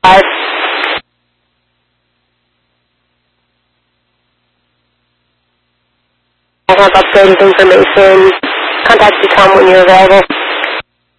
I have updated information. Contact you, Tom, when you're available.